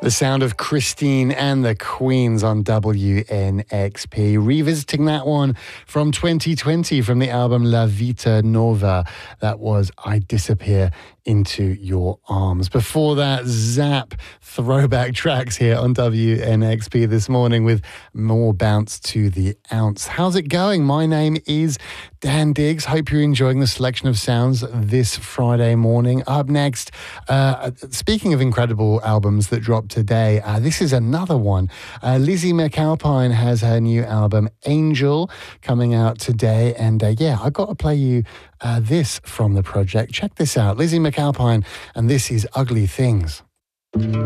The sound of Christine and the Queens on WNXP. Revisiting that one from 2020 from the album La Vita Nova. That was I Disappear Into Your Arms. Before that, Zap throwback tracks here on WNXP this morning with more bounce to the ounce. How's it going? My name is Dan Diggs. Hope you're enjoying the selection of sounds this Friday morning. Up next, speaking of incredible albums that dropped today, this is another one. Lizzie McAlpine has her new album Angel coming out today, and I got to play you this from the project. Check this out, Lizzie McAlpine, and this is Ugly Things.